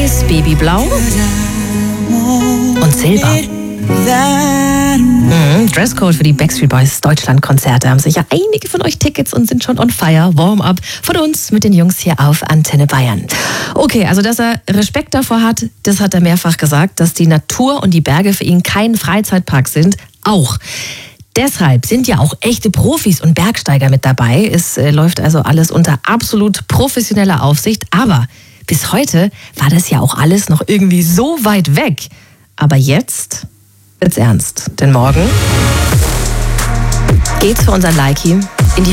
Weiß, Babyblau und Silber. Dresscode für die Backstreet Boys Deutschland-Konzerte. Haben sicher einige von euch Tickets und sind schon on fire. Warm-up von uns mit den Jungs hier auf Antenne Bayern. Okay, also dass er Respekt davor hat, das hat er mehrfach gesagt, dass die Natur und die Berge für ihn kein Freizeitpark sind, auch. Deshalb sind ja auch echte Profis und Bergsteiger mit dabei. Es läuft also alles unter absolut professioneller Aufsicht. Aber bis heute war das ja auch alles noch irgendwie so weit weg. Aber jetzt wird's ernst. Denn morgen geht's für unseren Likey